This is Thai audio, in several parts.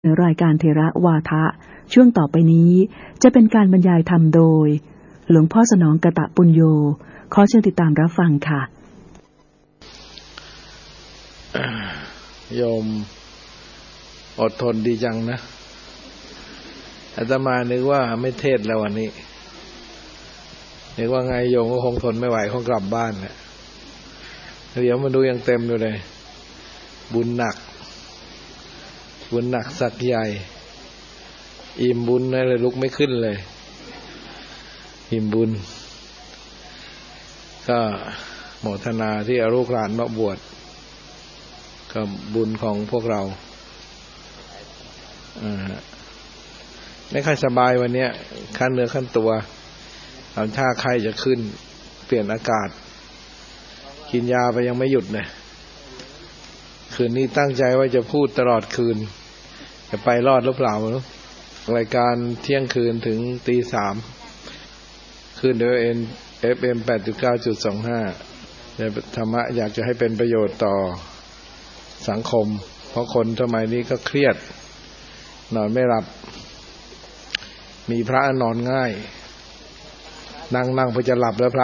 รายการเทระวาทะช่วงต่อไปนี้จะเป็นการบรรยายธรรมโดยหลวงพ่อสนองกตปุญโญขอเชิญติดตามรับฟังค่ะโยมอดทนดีจังนะอาตมานึกว่าไม่เทศแล้ววันนี้นึกว่าไงโยมก็คงทนไม่ไหวคงกลับบ้านเนี่ยเดี๋ยวมาดูยังเต็มอยู่เลยบุญหนักสักใหญ่อิ่มบุญเลยลุกไม่ขึ้นเลยอิ่มบุญก็โมทนาที่เอาลูกหลานมาบวชก็บุญของพวกเราไม่ค่อยสบายวันนี้ขั้นเนื้อขั้นตัวทำท่าไข้จะขึ้นเปลี่ยนอากาศกินยาไปยังไม่หยุดเนี่ยคืนนี้ตั้งใจว่าจะพูดตลอดคืนจะไปรอดหรือเปล่าไม่รู้รายการเที่ยงคืนถึงตี 3คืนเดน FM 89.25 ในธรรมะอยากจะให้เป็นประโยชน์ต่อสังคมเพราะคนสมัยนี้ก็เครียดนอนไม่หลับมีพระนอนง่ายนั่งไปจะหลับแล้วพระ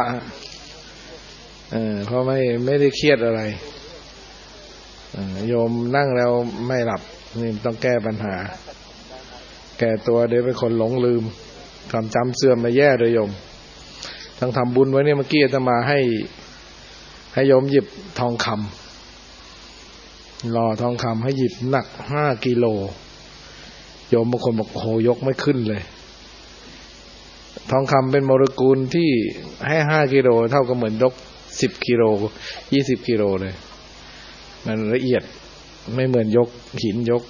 เพราะไม่ได้เครียดอะไรโยมนั่งแล้วไม่หลับนี่ต้องแก้ปัญหาแก่ตัวเดี๋ยวเป็นคนหลงลืมความจำเสื่อมมาแย่เลยโยมต้องทำบุญไว้เนี่ยเมื่อกี้อาตมาให้โยมหยิบทองคำหล่อทองคำให้หยิบหนัก5 กิโลโยมบางคนบอกโหยกไม่ขึ้นเลยทองคำเป็นโมเลกุลที่ให้5 กิโลเท่ากับเหมือนยก10 กิโล20 กิโลเลยมันละเอียดไม่เหมือนยกหินยก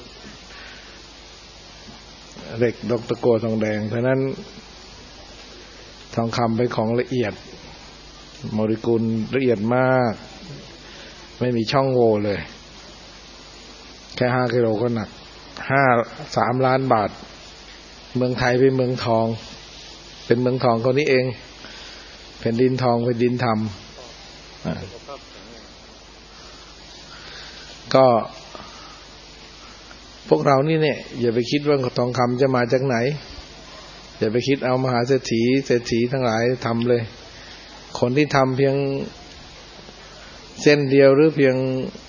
เหล็กดอกตะโกทองแดงเพราะนั้นทองคำเป็นของละเอียดโมเลกุลละเอียดมากไม่มีช่องโหว่เลยแค่5 กิโลก็หนัก3 ล้านบาทเมืองไทยเป็นเมืองทองเป็นเมืองทองคนนี้เองแผ่นดินทองแผ่นดินธรรมก็พวกเรานี่เนี่ยอย่าไปคิดว่าทองคำจะมาจากไหนอย่าไปคิดเอามหาเศรษฐีทั้งหลายทำเลยคนที่ทำเพียงเส้นเดียวหรือเพียง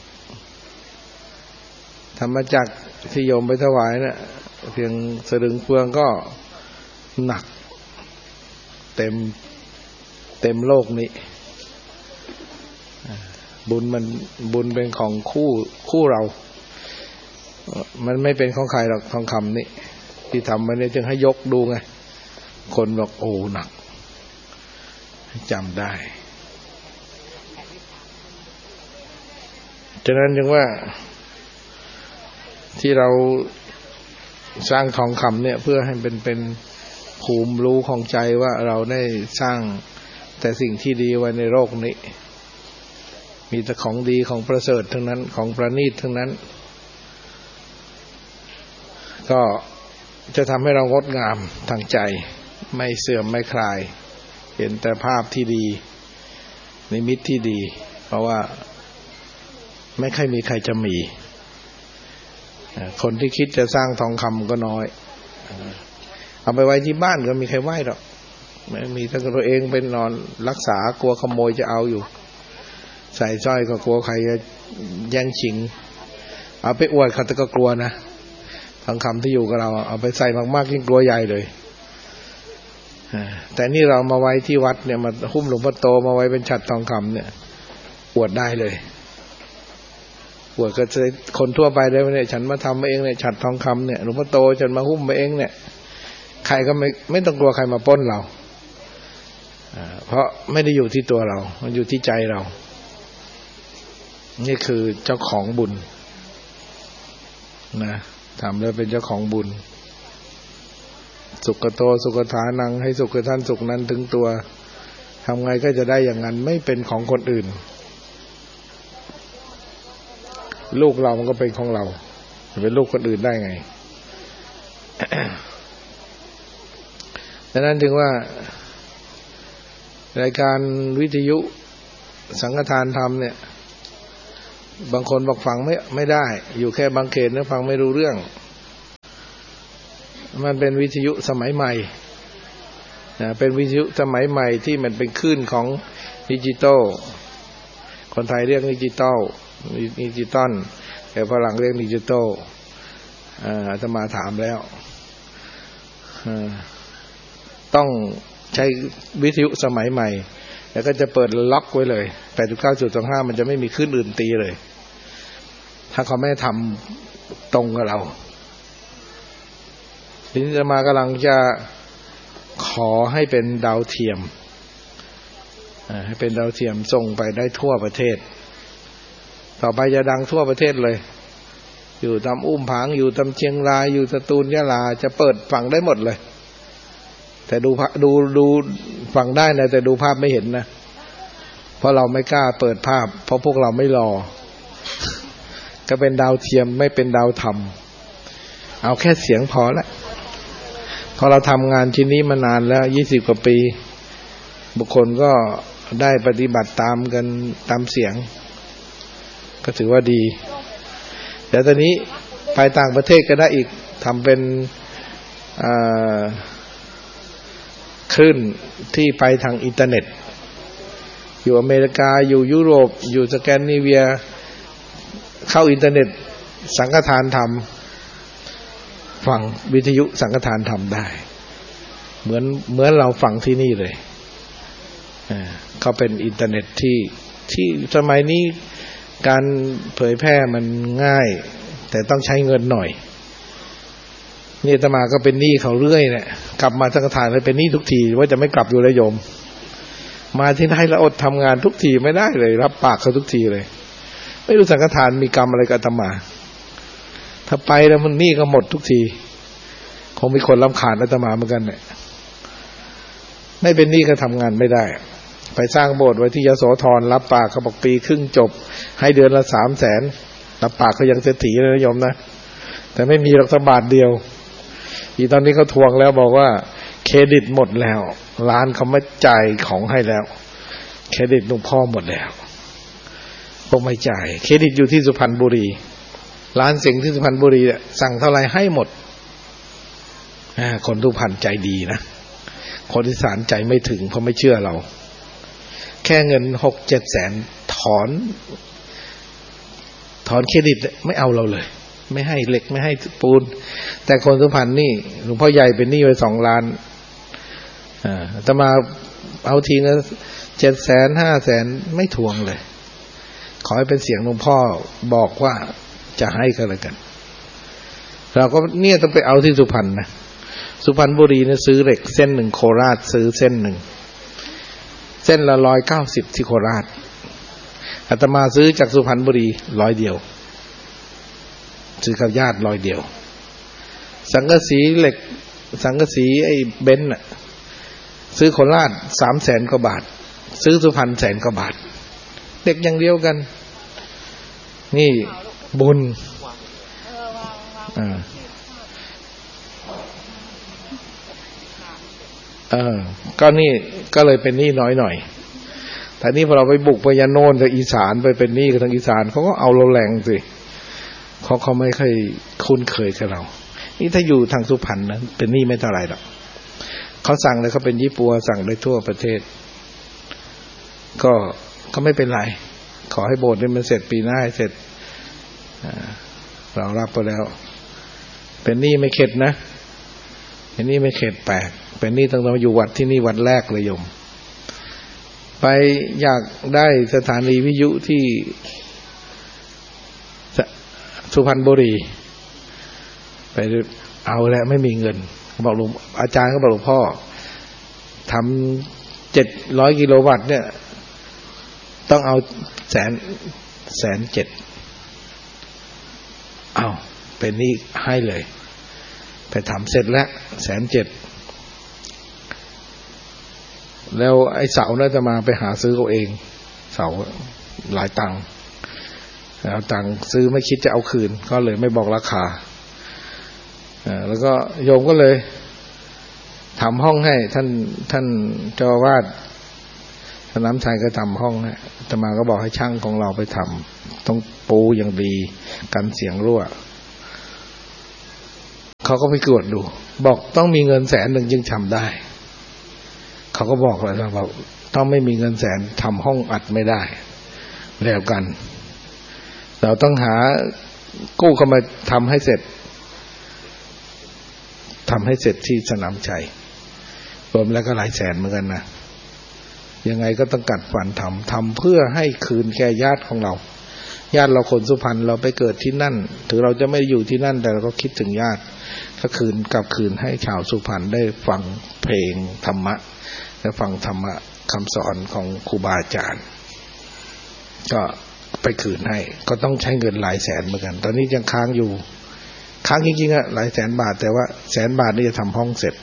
ธรรมจักรที่โยมไปถวายเนี่ยเพียงสลึงเฟืองก็หนักเต็มโลกนี้บุญเป็นของคู่เรามันไม่เป็นของใครหรอกทองคำนี่ที่ทำมาเนี่ยจึงให้ยกดูไงคนบอกโอ้หนักจำได้ฉะนั้นจึงว่าที่เราสร้างทองคำเนี่ยเพื่อให้เป็นภูมิรู้ของใจว่าเราได้สร้างแต่สิ่งที่ดีไว้ในโลกนี้มีแต่ของดีของประเสริฐทั้งนั้นของประณีตทั้งนั้นก็จะทำให้เรางดงามทางใจไม่เสื่อมไม่คลายเห็นแต่ภาพที่ดีนิมิตที่ดีเพราะว่าไม่ค่อยมีใครจะมีคนที่คิดจะสร้างทองคำก็น้อยเอาไปไว้ที่บ้านก็มีใครไหว้หรอกไม่มีถ้าตัวเองเป็นนอนรักษากลัวขโมยจะเอาอยู่ใส่สร้อยก็กลัวใครจะแย่งชิงเอาไปอวดเขาก็กลัวนะทองคำที่อยู่กับเราเอาไปใส่มากๆยิ่งกลัวใหญ่เลยแต่นี่เรามาไว้ที่วัดเนี่ยมาหุ้มหลวงพ่อโตมาไว้เป็นฉัตรทองคำเนี่ยอวดได้เลยอวดก็จะคนทั่วไปได้เนี่ยฉันมาทำเองเนี่ยฉัตรทองคำเนี่ยหลวงพ่อโตฉันมาหุ้มมาเองเนี่ยใครก็ไม่ต้องกลัวใครมาปล้นเราเพราะไม่ได้อยู่ที่ตัวเรามันอยู่ที่ใจเรานี่คือเจ้าของบุญนะทำแล้วเป็นเจ้าของบุญสุขโตสุขฐานังให้สุขท่านสุขนั้นถึงตัวทำไงก็จะได้อย่างนั้นไม่เป็นของคนอื่นลูกเรามันก็เป็นของเราจะเป็นลูกคนอื่นได้ไง ดังนั้นจึงว่ารายการวิทยุสังฆทานธรรมเนี่ยบางคนบอกฟังไม่ได้อยู่แค่บางเขตนะฟังไม่รู้เรื่องมันเป็นวิทยุสมัยใหม่เป็นวิทยุสมัยใหม่ที่มันเป็นคลื่นของดิจิตอลคนไทยเรียกดิจิตอลแต่ฝรั่งเรียกดิจิตอลอาตมาถามแล้วต้องใช้วิทยุสมัยใหม่แล้วก็จะเปิดล็อกไว้เลย 89.25 มันจะไม่มีคลื่นอื่นตีเลยถ้าเขาไม่ทำตรงกับเราทีนี้อาตมากำลังจะขอให้เป็นดาวเทียมให้เป็นดาวเทียมส่งไปได้ทั่วประเทศต่อไปจะดังทั่วประเทศเลยอยู่ตามอุ้มผางอยู่ตามเชียงรายอยู่สตูลยะลาจะเปิดฟังได้หมดเลยแต่ดูฟังได้นะแต่ดูภาพไม่เห็นนะเพราะเราไม่กล้าเปิดภาพเพราะพวกเราไม่รอก็เป็นดาวเทียมไม่เป็นดาวธรรมเอาแค่เสียงพอละพอเราทำงานชิ้นนี้มานานแล้ว20กว่าปีบุคคลก็ได้ปฏิบัติตามกันตามเสียงก็ถือว่าดีเดี๋ยวตอนนี้ไปต่างประเทศก็ได้อีกทำเป็นคลื่นที่ไปทางอินเทอร์เน็ตอยู่อเมริกาอยู่ยุโรปอยู่สแกนดิเนเวียเข้าอินเทอร์เน็ตสังฆทานธรรมฟังวิทยุสังฆทานธรรมได้เหมือนเราฟังที่นี่เลยเขาเป็นอินเทอร์เน็ตที่สมัยนี้การเผยแพร่มันง่ายแต่ต้องใช้เงินหน่อยนี่อาตมาก็เป็นหนี้เขาเรื่อยเนี่ยกลับมาสังฆทานเลยเป็นหนี้ทุกทีว่าจะไม่กลับอยู่เลยโยมมาที่ไหนแล้วอดทำงานทุกทีไม่ได้เลยรับปากเขาทุกทีเลยไม่รู้สังฆทานมีกรรมอะไรกับอาตมาถ้าไปแล้วมันหนี้ก็หมดทุกทีคงมีคนรำคาญอาตมาเหมือนกันเนี่ยไม่เป็นหนี้ก็ทำงานไม่ได้ไปสร้างโบสถ์ไว้ที่ยโสธรรับปากเขาบอกปีครึ่งจบให้เดือนละ300,000รับปากเขายังเศรษฐีเลยนะโยมนะแต่ไม่มีหลักบาทเดียวอีตอนนี้เขาทวงแล้วบอกว่าเครดิตหมดแล้วร้านเขาไม่จ่ายของให้แล้วเครดิตหลวงพ่อหมดแล้วคงไม่จ่ายเครดิตอยู่ที่สุพรรณบุรีร้านเสียงที่สุพรรณบุรีเนี่ยสั่งเท่าไรให้หมดคนสุพรรณใจดีนะคนอีสานใจไม่ถึงเพราะไม่เชื่อเราแค่เงิน 6-7 แสนถอนเครดิตไม่เอาเราเลยไม่ให้เหล็กไม่ให้ปูนแต่คนสุพรรณนี่หลวงพ่อใหญ่เป็นหนี้ไว้2 ล้านแต่มาเอาทีนะ700,000 500,000ไม่ทวงเลยขอให้เป็นเสียงหลวงพ่อบอกว่าจะให้ก็แล้วกันเราก็เนี่ยต้องไปเอาที่สุพรรณนะสุพรรณบุรีเนี่ยซื้อเหล็กเส้น1โคราชซื้อเส้น1เส้นละ190ที่โคราชอาตมาซื้อจากสุพรรณบุรี100เดียวซื้อกับญาติ100เดียวสังกะสีเหล็กสังกะสีไอ้เบนซ์น่ะซื้อโคราช300,000 กว่าบาทซื้อสุพรรณ100,000 กว่าบาทเด็กอย่างเดียวกันนี่บุญก็นี่ก็เลยเป็นหนี้น้อยหน่อยแต่นี่พอเราไปบุกไปยะโน่นจากอีสานไปเป็นหนี้กับทางอีสานเขาก็เอาเราแรงสิเขาไม่ค่อยคุ้นเคยกับเรานี่ถ้าอยู่ทางสุพรรณนะเป็นหนี้ไม่เท่าไหร่หรอกเขาสั่งเลยเขาเป็นยี่ปัวสั่งได้ทั่วประเทศก็ไม่เป็นไรขอให้โบสถ์นี้มันเสร็จปีหน้าให้เสร็จเรารับไปแล้วเป็นหนี้ไม่เข็ดนะเป็นหนี้ไม่เข็ดแปลกเป็นหนี้ตั้งแต่อยู่วัดที่นี่วัดแรกเลยโยมไปอยากได้สถานีวิทยุที่สุพรรณบุรีไปเอาแล้วไม่มีเงินบอกหลวงอาจารย์ก็บอกหลวงพ่อทำ700 กิโลวัตต์เนี่ยต้องเอา107,000เอาเป็นนี่ให้เลยไปทำเสร็จแล้ว107,000แล้วไอ้เสาน่าจะมาไปหาซื้อเอาเองเสาหลายตังค์เอาตังค์ซื้อไม่คิดจะเอาคืนก็เลยไม่บอกราคาแล้วก็โยมก็เลยทำห้องให้ท่านเจ้าอาวาสท่านน้ำชัยก็ทำห้องให้อาตมาก็บอกให้ช่างของเราไปทำ ต้องปูอย่างดีกันเสียงรั่วเขาก็ไปตรวจดูบอกต้องมีเงิน100,000จึงทำได้เขาก็บอกเลยว่าต้องไม่มีเงิน100,000ทำห้องอัดไม่ได้แล้วกันเราต้องหากู้เข้ามาทำให้เสร็จที่สนามชัยรวมแล้วก็หลายแสนเหมือนกันนะยังไงก็ต้องกัดฟันทำเพื่อให้คืนแก่ญาติของเราญาติเราคนสุพรรณเราไปเกิดที่นั่นถึงเราจะไม่อยู่ที่นั่นแต่เราก็คิดถึงญาติก็กลับคืนให้ชาวสุพรรณได้ฟังเพลงธรรมะและฟังธรรมะคำสอนของครูบาอาจารย์ก็ไปคืนให้ก็ต้องใช้เงินหลายแสนเหมือนกันตอนนี้ยังค้างอยู่ค้างจริงๆอะหลายแสนบาทแต่ว่า100,000 บาทนี่จะทำห้องเสร็จ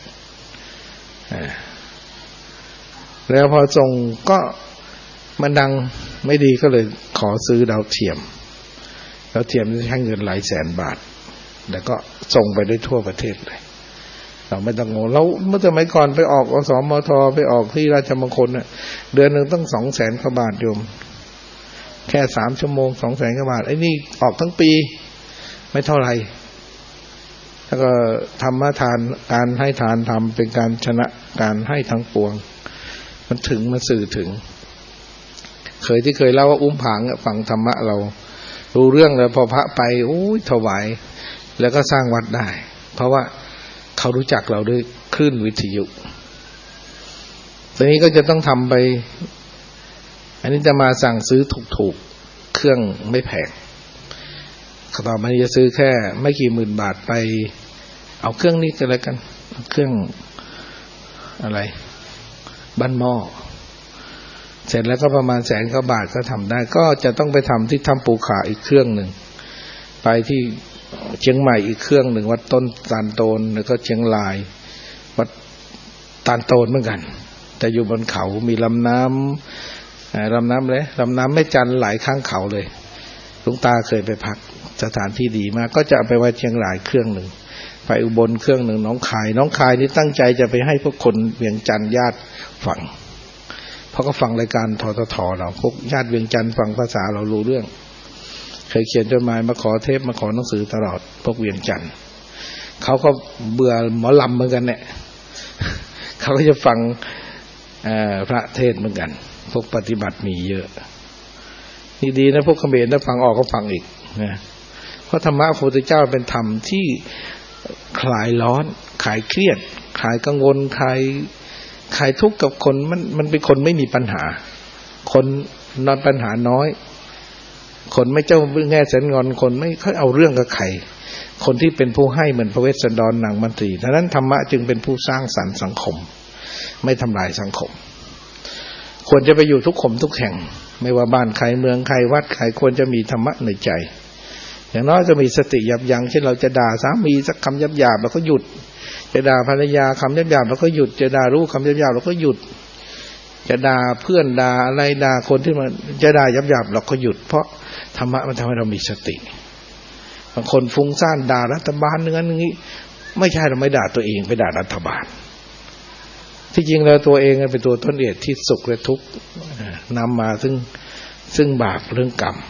แล้วพอส่งก็มันดังไม่ดีก็เลยขอซื้อดาวเทียมใช้เงินหลายแสนบาทแล้วก็ส่งไปได้ทั่วประเทศเลยเราไม่ต้องงงแล้วเมื่อสมัยก่อนไปออกอสมทไปออกที่ราชมงคลเนี่ยเดือนนึงต้อง200,000 กว่าบาทโยมแค่3 ชั่วโมง200,000 กว่าบาทไอ้นี่ออกทั้งปีไม่เท่าไหร่แล้วก็ธรรมทานการให้ทานทำเป็นการชนะการให้ทั้งปวงมันถึงมันสื่อถึงเคยเล่าว่าอุ้มผางฟังธรรมะเรารู้เรื่องแล้วพอพระไปถวายแล้วก็สร้างวัดได้เพราะว่าเขารู้จักเราด้วยคลื่นวิทยุตอนนี้ก็จะต้องทำไปอันนี้จะมาสั่งซื้อถูกๆเครื่องไม่แพงต่อมาจะซื้อแค่ไม่กี่หมื่นบาทไปเอาเครื่องนี้ก็แล้วกันเครื่องอะไรบ้านหม้อเสร็จแล้วก็ประมาณ100,000 กว่าบาทก็ทำได้ก็จะต้องไปทำที่ถ้ำปูขาอีกเครื่องหนึ่งไปที่เชียงใหม่อีกเครื่องหนึ่งวัดต้นตาลโตนแล้วก็เชียงรายวัดตาลโตนเหมือนกันแต่อยู่บนเขามีลำน้ำลำน้ำแม่จันไหลข้างเขาเลยหลวงตาเคยไปพักสถานที่ดีมากก็จะเอาไปไว้เชียงรายเครื่องหนึ่งไปอุบลเครื่องหนึ่งน้องคายนี่ตั้งใจจะไปให้พวกคนเวียงจันทร์ญาติฟังเพราะก็ฟังรายการททเราพวกญาติเวียงจันทร์ฟังภาษาเรารู้เรื่องเคยเขียนจดหมายมาขอเทปมาขอหนังสือตลอดพวกเวียงจันทร์เขาก็เบื่อหมอลำเหมือนกันเนี่ยเขาก็จะฟังพระเทศเหมือนกันพวกปฏิบัติมีเยอะนี่ดีนะพวกเขมรถ้าฟังออกก็ฟังอีกนะเพราะธรรมะพระพุทธเจ้าเป็นธรรมที่คลายร้อนคลายเครียดคลายกังวลคลายทุกข์กับคนมันเป็นคนไม่มีปัญหาคนนอนปัญหาน้อยคนไม่เจ้าแง่แสนงอนคนไม่ค่อยเอาเรื่องกับใครคนที่เป็นผู้ให้เหมือนพระเวสสันดรนางมนตรีดังนั้นธรรมะจึงเป็นผู้สร้างสรรค์สังคมไม่ทำลายสังคมควรจะไปอยู่ทุกขมทุกแห่งไม่ว่าบ้านใครเมืองใครวัดใครควรจะมีธรรมะในใจอย่างน้อยจะมีสติยับยั้งเช่นเราจะด่าสามีสักคำหยาบๆเราก็หยุดจะด่าภรรยาคำหยาบๆเราก็หยุดจะด่าลูกคำหยาบๆเราก็หยุดจะด่าเพื่อนด่าอะไรด่าคนที่มันจะด่าหยาบๆเราก็หยุดเพราะธรรมะมันทำให้เรามีสติบางคนฟุ้งซ่านด่ารัฐบาลอย่างนั้นอย่างนี้ไม่ใช่เราไม่ด่าตัวเองไปด่ารัฐบาลที่จริงแล้วตัวเองเป็นตัวต้นเหตุที่สุขและทุกข์นำมาซึ่งบาปเรื่องกรรม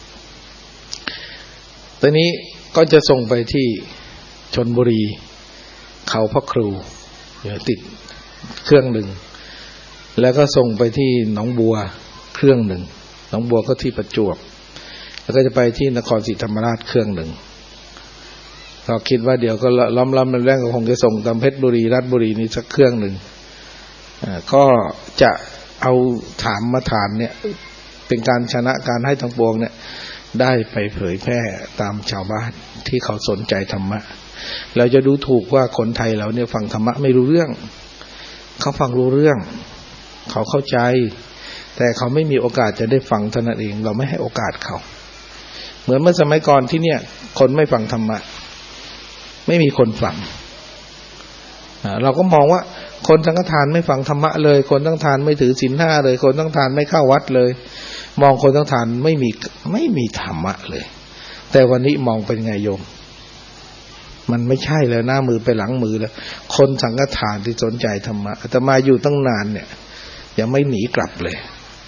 ตอนนี้ก็จะส่งไปที่ชลบุรีเขาพระครูติดเครื่องหนึ่งแล้วก็ส่งไปที่หนองบัวเครื่องหนึ่งหนองบัวก็ที่ประจวบแล้วก็จะไปที่นครศรีธรรมราชเครื่องหนึ่งเราคิดว่าเดี๋ยวก็ล้อมแรงก็คงจะส่งตามเพชรบุรีราชบุรีนี่สักเครื่องหนึ่งก็จะเอาถามมาฐานเนี่ยเป็นการชนะการให้ทั้งปวงเนี่ยได้ไปเผยแพร่ตามชาวบ้านที่เขาสนใจธรรมะเราจะดูถูกว่าคนไทยเราเนี่ยฟังธรรมะไม่รู้เรื่องเขาฟังรู้เรื่องเขาเข้าใจแต่เขาไม่มีโอกาสจะได้ฟังเท่านั้นเองเราไม่ให้โอกาสเขาเหมือนเมื่อสมัยก่อนที่เนี่ยคนไม่ฟังธรรมะไม่มีคนฟังเราก็มองว่าคนสังฆทานไม่ฟังธรรมะเลยคนสังฆทานไม่ถือศีล 5เลยคนสังฆทานไม่เข้าวัดเลยมองคนสังฆทานไม่มีธรรมะเลยแต่วันนี้มองเป็นไงโยมมันไม่ใช่แล้วหน้ามือไปหลังมือแล้วคนสังฆทานที่สนใจธรรมะอาตมาอยู่ตั้งนานเนี่ยยังไม่หนีกลับเลย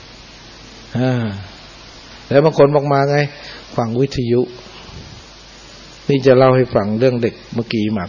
แล้วบางคนบอกมาไงฟังวิทยุนี่จะเล่าให้ฟังเรื่องเด็กเมื่อกี้มา